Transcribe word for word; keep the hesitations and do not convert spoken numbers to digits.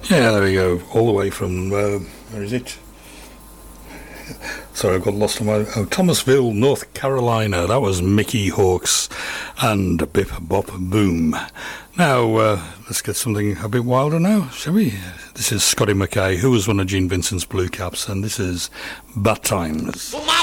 Yeah, there we go. All the way from, uh, where is it? Sorry, I got lost on my... Oh, Thomasville, North Carolina. That was Mickey Hawks and Bip Bop Boom. Now, uh, let's get something a bit wilder now, shall we? This is Scotty McKay, who was one of Gene Vincent's Blue Caps, and this is Bad Times. Well,